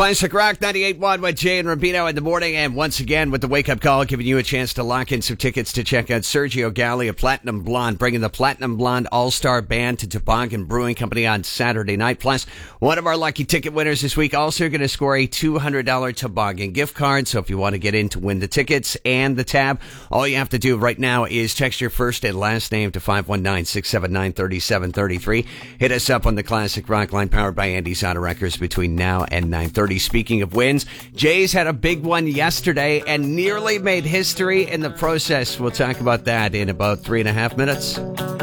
Classic Rock 98.1 with Jay and Rubino in the morning. And once again, with the wake-up call, giving you a chance to lock in some tickets to check out Sergio Galli of Platinum Blonde, bringing the Platinum Blonde All-Star Band to Toboggan Brewing Company on Saturday night. Plus, one of our lucky ticket winners this week also going to score a $200 Toboggan gift card. So if you want to get in to win the tickets and the tab, all you have to do right now is text your first and last name to 519-679-3733. Hit us up on the Classic Rock line, powered by Andy's Auto Records, between now and 9:30. Speaking of wins, Jays had a big one yesterday and nearly made history in the process. We'll talk about that in about 3.5 minutes.